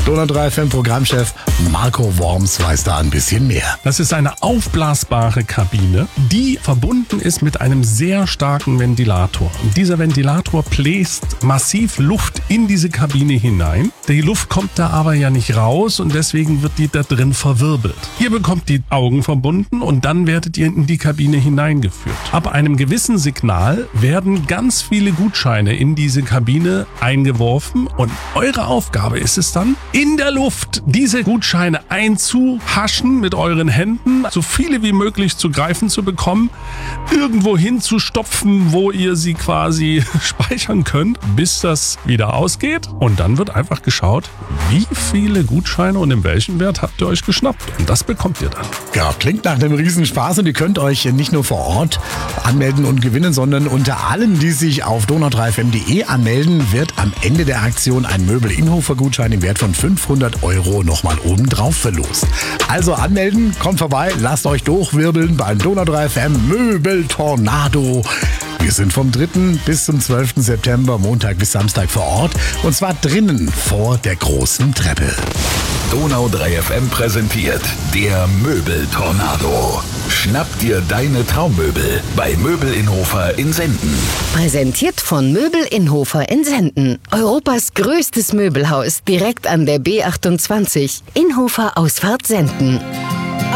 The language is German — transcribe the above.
Donau 3 FM Programmchef Marco Worms weiß da ein bisschen mehr. Das ist eine aufblasbare Kabine, die verbunden ist mit einem sehr starken Ventilator. Und dieser Ventilator bläst massiv Luft in diese Kabine hinein. Die Luft kommt da aber ja nicht raus und deswegen wird die da drin verwirbelt. Ihr bekommt die Augen verbunden und dann werdet ihr in die Kabine hineingeführt. Ab einem gewissen Signal werden ganz viele Gutscheine in diese Kabine eingeworfen und eure Aufgabe ist es dann, in der Luft diese Gutscheine einzuhaschen mit euren Händen, so viele wie möglich zu greifen zu bekommen, irgendwo hinzustopfen, wo ihr sie quasi speichern könnt, bis das wieder ausgeht. Und dann wird einfach geschaut, wie viele Gutscheine und in welchem Wert habt ihr euch geschnappt. Und das bekommt ihr dann. Ja, klingt nach einem Riesenspaß und ihr könnt euch nicht nur vor Ort anmelden und gewinnen, sondern unter allen, die sich auf donau3fm.de anmelden, wird am Ende der Aktion ein Möbel-Inhofer-Gutschein im Wert von 500 € nochmal obendrauf verlost. Also anmelden, kommt vorbei, lasst euch durchwirbeln beim Donau 3 FM Möbel-Tornado. Wir sind vom 3. bis zum 12. September, Montag bis Samstag vor Ort. Und zwar drinnen vor der großen Treppe. Donau 3 FM präsentiert der Möbel-Tornado. Schnapp dir deine Traummöbel bei Möbel Inhofer in Senden. Präsentiert von Möbel Inhofer in Senden. Europas größtes Möbelhaus direkt an der B28. Inhofer Ausfahrt Senden.